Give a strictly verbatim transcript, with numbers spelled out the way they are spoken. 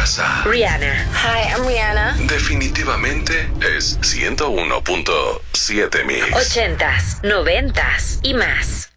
casa. Rihanna. Hi, I'm Rihanna. Definitivamente es ciento uno punto siete Mix. Ochentas, noventas y más.